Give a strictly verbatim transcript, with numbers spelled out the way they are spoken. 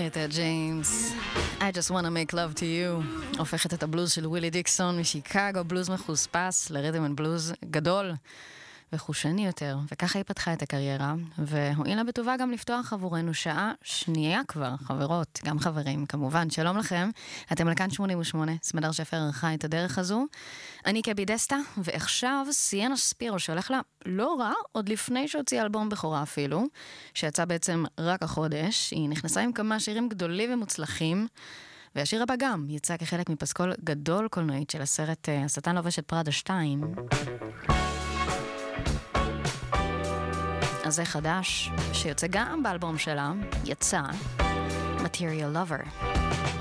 את ג'יימס. I just want to make love to you. הופכת את הבלוז של ווילי דיקסון משיקגו, בלוז מחוספס, לריתם אנד בלוז גדול וחושני יותר. וככה היא פתחה את הקריירה, והואילה בטובה גם לפתוח עבורנו שעה שנייה כבר, חברות, גם חברים, כמובן. שלום לכם, אתם לכאן שמונים ושמונה, סמדר שפר ערכה את הדרך הזו. אני קבי דסטה, ועכשיו סיינה ספירו שהולך לה לא רע, עוד לפני שהוציא אלבום בכורה אפילו, שיצא בעצם רק החודש. היא נכנסה עם כמה שירים גדולים ומוצלחים, והשיר הבא גם יצא כחלק מפסקול גדול קולנועית של הסרט השטן לובש את פראדה שתיים. אז זה חדש, שיוצא גם באלבום שלה, יצא Material Lover.